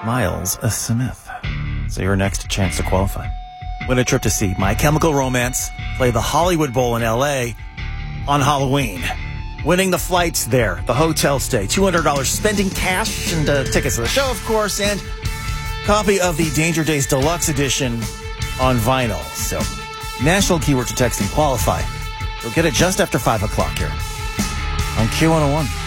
Miles Smith. So your next chance to qualify. Win a trip to see My Chemical Romance play the Hollywood Bowl in L.A. on Halloween. Winning the flights there, the hotel stay, $200 spending cash and tickets to the show, of course, and copy of the Danger Days Deluxe Edition on vinyl. So, national keyword to text and qualify. You'll get it just after 5 o'clock here on Q101.